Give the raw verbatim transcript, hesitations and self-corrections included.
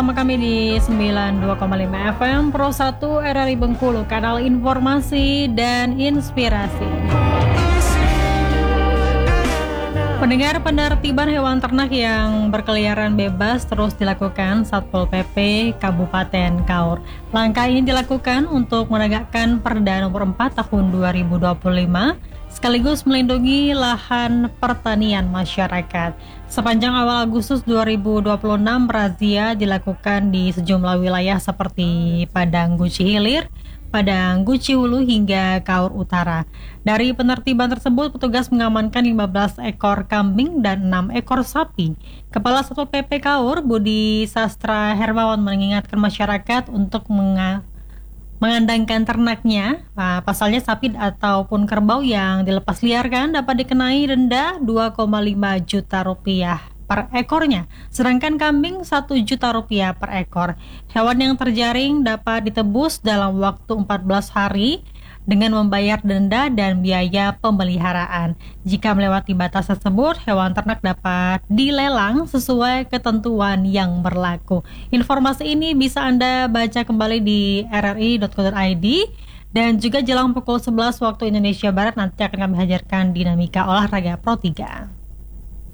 Sama kami di sembilan puluh dua koma lima F M Pro satu R R I Bengkulu, kanal informasi dan inspirasi. Pendengar, penertiban hewan ternak yang berkeliaran bebas terus dilakukan Satpol P P Kabupaten Kaur. Langkah ini dilakukan untuk menegakkan Perda Nomor empat Tahun dua ribu dua puluh lima sekaligus melindungi lahan pertanian masyarakat. Sepanjang awal Agustus dua ribu dua puluh enam, razia dilakukan di sejumlah wilayah seperti Padang Guci Hilir, Padang Guci Hulu hingga Kaur Utara. Dari penertiban tersebut, petugas mengamankan lima belas ekor kambing dan enam ekor sapi. Kepala Satpol P P Kaur, Budi Sastra Hermawan, mengingatkan masyarakat untuk menga mengandangkan ternaknya. Nah, pasalnya sapi ataupun kerbau yang dilepas liarkan dapat dikenai denda dua koma lima juta rupiah per ekornya, sedangkan kambing satu juta rupiah per ekor. Hewan yang terjaring dapat ditebus dalam waktu empat belas hari dengan membayar denda dan biaya pemeliharaan. Jika melewati batas tersebut, hewan ternak dapat dilelang sesuai ketentuan yang berlaku. Informasi ini bisa Anda baca kembali di r r i dot co dot i d, dan juga jelang pukul sebelas waktu Indonesia Barat nanti akan kami hadirkan Dinamika Olahraga Pro tiga.